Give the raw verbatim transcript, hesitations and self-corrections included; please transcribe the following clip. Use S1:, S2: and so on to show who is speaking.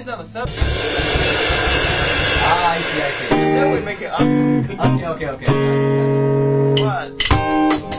S1: land on a seven.
S2: Ah, I see, I see.
S1: That would make it awkward.
S2: Okay, okay, okay. Gotcha, gotcha.